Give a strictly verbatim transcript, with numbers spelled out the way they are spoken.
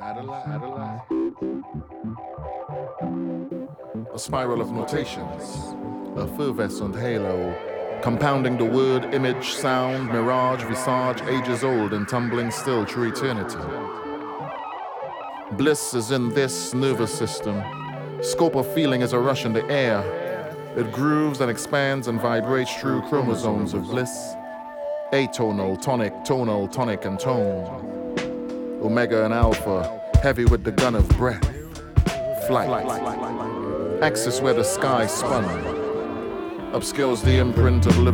A spiral of notations, a effervescent halo, compounding the word, image, sound, mirage, visage, ages old and tumbling still through eternity. Bliss is in this nervous system. Scope of feeling is a rush in the air. It grooves and expands and vibrates through chromosomes of bliss. Atonal, tonic, tonal, tonic, and tone. Omega and alpha, heavy with the gun of breath. Flight. Axis where the sky spun. Upscales the imprint of living.